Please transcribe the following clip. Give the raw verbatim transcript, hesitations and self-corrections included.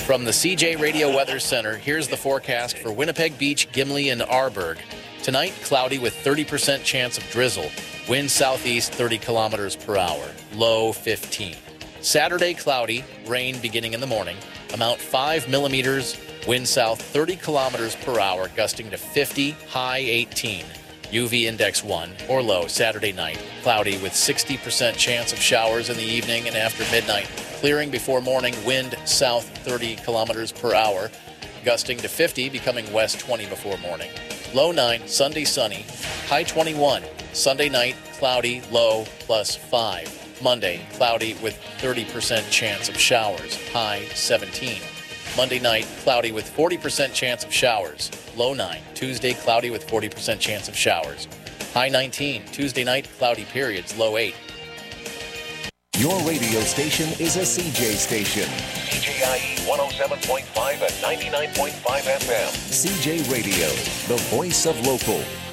From the C J Radio Weather Center, here's the forecast for Winnipeg Beach, Gimli, and Arborg. Tonight, cloudy with thirty percent chance of drizzle. Wind southeast thirty kilometers per hour. Low fifteen. Saturday, cloudy, rain beginning in the morning. Amount five millimeters. Wind south thirty kilometers per hour, gusting to fifty, high eighteen. U V index one or low Saturday night. Cloudy with sixty percent chance of showers in the evening and after midnight. Clearing before morning, wind south thirty kilometers per hour, gusting to fifty, becoming west twenty before morning. Low nine, Sunday sunny, high twenty-one. Sunday night, cloudy, low plus five. Monday, cloudy with thirty percent chance of showers, high seventeen. Monday night, cloudy with forty percent chance of showers, low nine. Tuesday, cloudy with forty percent chance of showers, high nineteen. Tuesday night, cloudy periods, low eight. Your radio station is a C J station. C J I E one oh seven point five and ninety-nine point five F M. C J Radio, the voice of local.